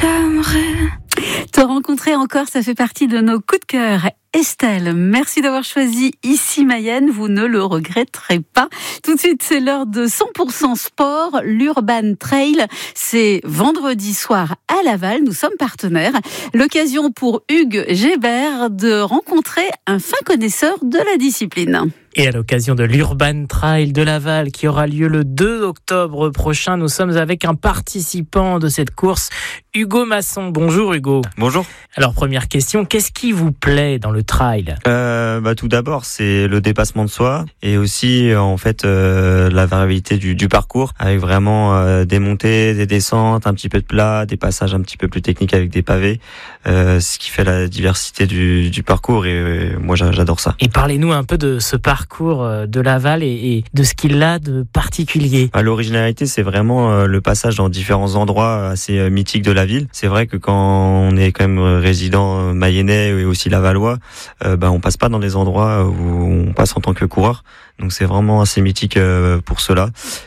j'aimerais te rencontrer encore, ça fait partie de nos coups de cœur. Estelle, merci d'avoir choisi Ici Mayenne, vous ne le regretterez pas. Tout de suite, c'est l'heure de 100% sport, l'Urban Trail. C'est vendredi soir à Laval, nous sommes partenaires. L'occasion pour Hugues Gébert de rencontrer un fin connaisseur de la discipline. Et à l'occasion de l'Urban Trail de Laval qui aura lieu le 2 octobre prochain, nous sommes avec un participant de cette course, Hugo Masson. Bonjour Hugo. Bonjour. Alors première question, qu'est-ce qui vous plaît dans le trail ? Tout d'abord, c'est le dépassement de soi et aussi en fait la variabilité du parcours avec vraiment des montées, des descentes, un petit peu de plat, des passages un petit peu plus techniques avec des pavés, ce qui fait la diversité du parcours et moi j'adore ça. Et parlez-nous un peu de ce parcours de Laval et de ce qu'il a de particulier. L'originalité, c'est vraiment le passage dans différents endroits assez mythiques de la ville. C'est vrai que quand on est quand même résident mayennais et aussi lavallois, on passe pas dans des endroits où on passe en tant que coureur. Donc c'est vraiment assez mythique pour cela.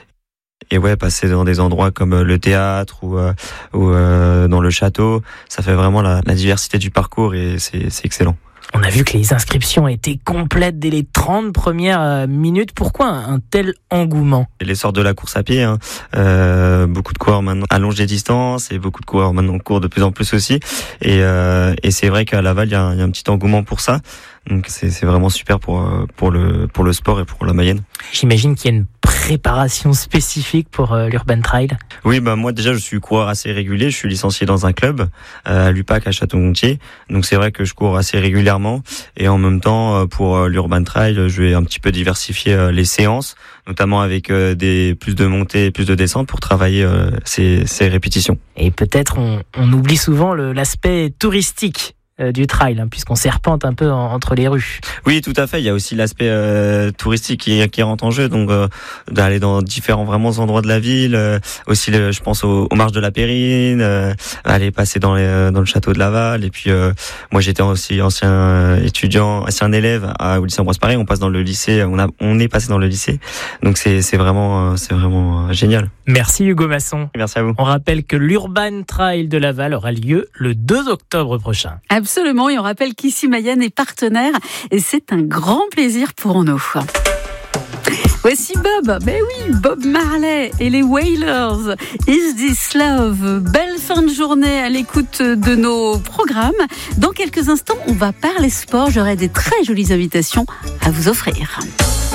Et ouais, passer dans des endroits comme le théâtre ou dans le château, ça fait vraiment la diversité du parcours et c'est excellent. On a vu que les inscriptions étaient complètes dès les 30 premières minutes. Pourquoi un tel engouement ? L'essor de la course à pied, beaucoup de coureurs maintenant allongent les distances et beaucoup de coureurs maintenant courent de plus en plus aussi. Et c'est vrai qu'à Laval, il y a un petit engouement pour ça. Donc c'est vraiment super pour le sport et pour la Mayenne. J'imagine qu'il y a une préparation spécifique pour l'Urban Trail. Oui, moi déjà je suis coureur assez régulier, je suis licencié dans un club à l'UPAC à Château-Gontier. Donc c'est vrai que je cours assez régulièrement et en même temps pour l'Urban Trail, je vais un petit peu diversifier les séances, notamment avec plus de montées, plus de descentes pour travailler ces répétitions. Et peut-être on oublie souvent l'aspect touristique du trail, puisqu'on serpente un peu entre les rues. Oui, tout à fait. Il y a aussi l'aspect touristique qui rentre en jeu, donc d'aller dans différents vraiment endroits de la ville. Aussi, je pense aux marches de la Périne, aller passer dans le château de Laval. Et puis, moi, j'étais aussi ancien élève au lycée Ambroise Paré. On passe dans le lycée. On est passé dans le lycée. Donc, c'est vraiment génial. Merci Hugo Masson. Merci à vous. On rappelle que l'Urban Trail de Laval aura lieu le 2 octobre prochain. Absolument, et on rappelle qu'Ici Mayenne est partenaire et c'est un grand plaisir pour nous. Voici Bob Marley et les Wailers. Is This Love? Belle fin de journée à l'écoute de nos programmes. Dans quelques instants, on va parler sport. J'aurai des très jolies invitations à vous offrir.